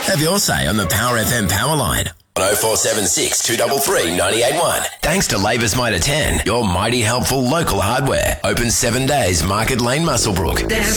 Have your say on the Power FM power line. 0476 233 981. Thanks to Labour's Mitre 10, your mighty helpful local hardware. Open 7 days, Market Lane, Muswellbrook. There's